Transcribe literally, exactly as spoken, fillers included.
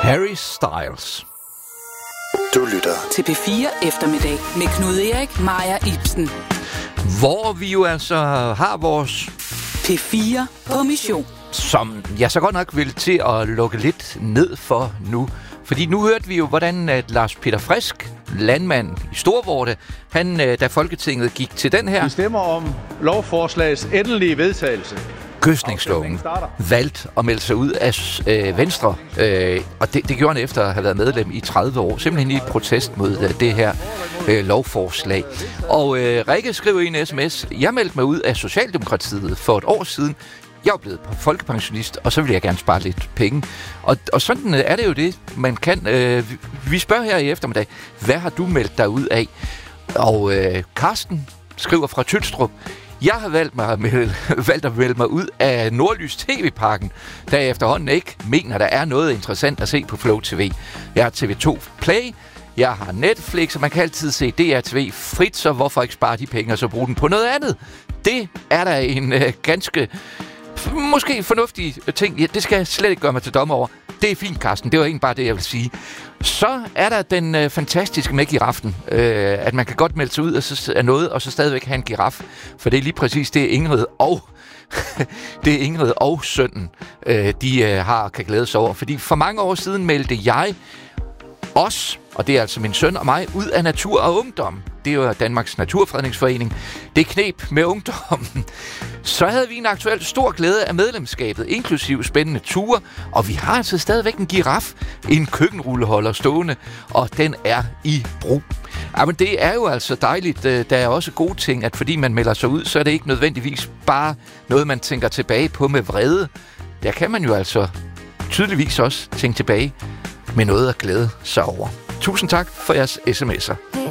Harry Styles. Du lytter til P fire Eftermiddag med Knud Erik, Maja Ibsen. Hvor vi jo altså har vores P fire på mission. Som jeg så godt nok vil til at lukke lidt ned for nu. Fordi nu hørte vi jo, hvordan at Lars Peter Frisk, landmand i Storvorte, han, da Folketinget gik til den her... Vi stemmer om lovforslagets endelige vedtagelse. Gødsningsloven valgt at melde sig ud af øh, Venstre, øh, og det, det gjorde han efter at have været medlem i tredive år, simpelthen i protest mod øh, det her øh, lovforslag. Og øh, Rikke skriver i en sms, jeg meldte mig ud af Socialdemokratiet for et år siden. Jeg er blevet folkepensionist, og så vil jeg gerne spare lidt penge. Og, og sådan er det jo det, man kan. Øh, vi spørger her i eftermiddag, hvad har du meldt dig ud af? Og øh, Karsten skriver fra Tylstrup, jeg har valgt, mig at melde, valgt at melde mig ud af Nordlys T V-parken, da jeg efterhånden ikke mener, der er noget interessant at se på Flow T V. Jeg har T V to Play, jeg har Netflix, og man kan altid se D R T V frit, så hvorfor ikke spare de penge og så bruge den på noget andet? Det er da en øh, ganske, måske fornuftig ting. Ja, det skal jeg slet ikke gøre mig til dommer over. Det er fint, Karsten. Det var egentlig bare det, jeg vil sige. Så er der den øh, fantastiske med giraffen, øh, at man kan godt melde sig ud af, så, af noget, og så stadigvæk have en giraf. For det er lige præcis det, Ingrid og, det er Ingrid og sønnen, øh, de øh, har kan glæde sig over. Fordi for mange år siden meldte jeg os, og det er altså min søn og mig, ud af Natur og Ungdom. Det er jo Danmarks Naturfredningsforening. Det knep med ungdommen. Så havde vi en aktuel stor glæde af medlemskabet, inklusive spændende ture, og vi har altså stadigvæk en giraf, en køkkenrulleholder stående, og den er i brug. Jamen det er jo altså dejligt. Der er også gode ting, at fordi man melder sig ud, så er det ikke nødvendigvis bare noget, man tænker tilbage på med vrede. Der kan man jo altså tydeligvis også tænke tilbage med noget at glæde sig over. Tusind tak for jeres sms'er.